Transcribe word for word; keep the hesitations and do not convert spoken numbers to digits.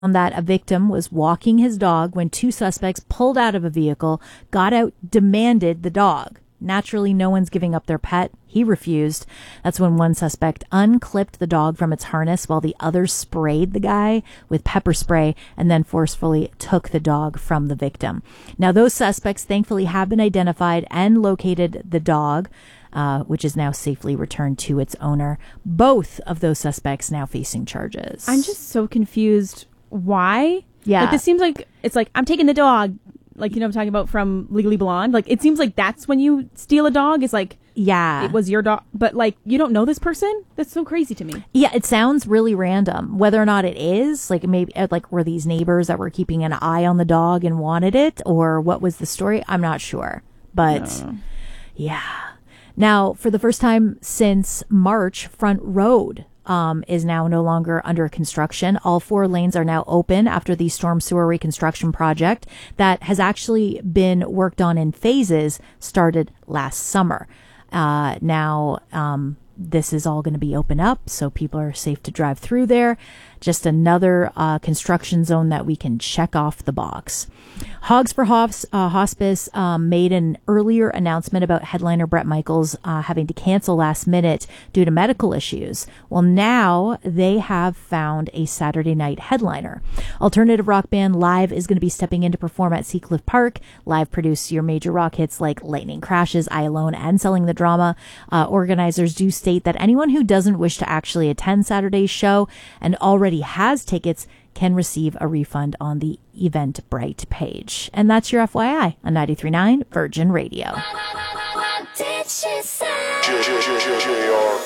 that a victim was walking his dog when two suspects pulled out of a vehicle, got out, demanded the dog. Naturally, no one's giving up their pet. He refused. That's when one suspect unclipped the dog from its harness while the other sprayed the guy with pepper spray and then forcefully took the dog from the victim. Now, those suspects thankfully have been identified and located the dog, uh, which is now safely returned to its owner. Both of those suspects now facing charges. I'm just so confused. Why? Yeah. Like, this seems like it's like, I'm taking the dog. Like, you know what I'm talking about from Legally Blonde? Like, it seems like that's when you steal a dog. It's like, yeah, it was your dog. But, like, you don't know this person? That's so crazy to me. Yeah, it sounds really random. Whether or not it is, like, maybe, like, were these neighbors that were keeping an eye on the dog and wanted it? Or what was the story? I'm not sure. But, no. yeah. Now, for the first time since March, Front Road Um, is now no longer under construction. All four lanes are now open after the storm sewer reconstruction project that has actually been worked on in phases started last summer. Uh, now, um, this is all going to be open up, so people are safe to drive through there. Just another uh, construction zone that we can check off the box. Hogs for Hos- uh, Hospice um, made an earlier announcement about headliner Bret Michaels uh, having to cancel last minute due to medical issues. Well, now they have found a Saturday night headliner. Alternative rock band Live is going to be stepping in to perform at Seacliff Park. Live produce your major rock hits like Lightning Crashes, I Alone, and Selling the Drama. Uh, organizers do state that anyone who doesn't wish to actually attend Saturday's show and already has tickets can receive a refund on the Eventbrite page. And that's your F Y I on ninety-three point nine Virgin Radio. What did she say?